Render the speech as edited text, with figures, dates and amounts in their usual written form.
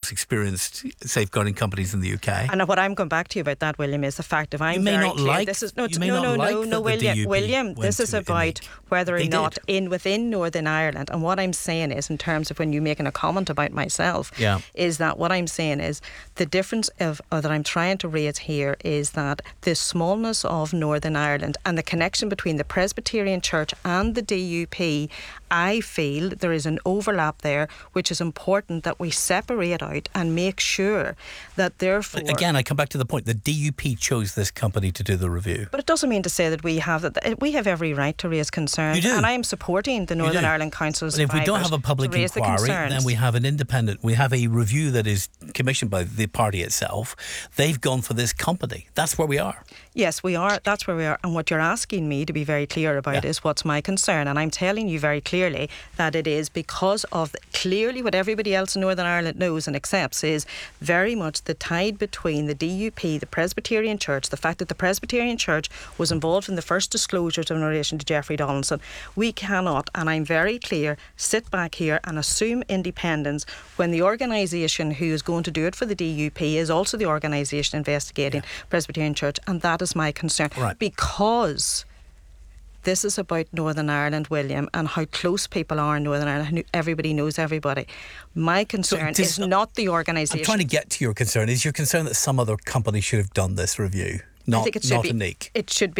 most experienced safeguarding companies in the UK. And what I'm going back to you about that, William, is the fact of I'm very clear. This is William. This is about whether or not within Northern Ireland. And what I'm saying is, in terms of when you're making a comment about myself, is that what I'm saying is the difference that I'm trying to raise here is that the smallness of Northern Ireland and the connection between the Presbyterian Church and the DUP, I feel there is an overlap there, which is important that we separate out and make sure that therefore... Again, I come back to the point, the DUP chose this company to do the review. But it doesn't mean to say that we have every right to raise concerns. You do. And I am supporting the Northern Ireland Council's But if we don't have a public inquiry, then we have we have a review that is commissioned by the party itself. They've gone for this company. That's where we are. Yes, we are. That's where we are. And what you're asking me to be very clear about is what's my concern. And I'm telling you very clearly that it is because of clearly what everybody else in Northern Ireland knows and accepts is very much the tide between the DUP, the Presbyterian Church, the fact that the Presbyterian Church was involved in the first disclosures in relation to Jeffrey Donaldson. We cannot, and I'm very clear, sit back here and assume independence when the organisation who is going to do it for the DUP is also the organisation investigating Presbyterian Church, and that is my concern. Right. Because this is about Northern Ireland, William, and how close people are in Northern Ireland. Everybody knows everybody. My concern is not the organisation. I'm trying to get to your concern. Is your concern that some other company should have done this review? Not unique. It should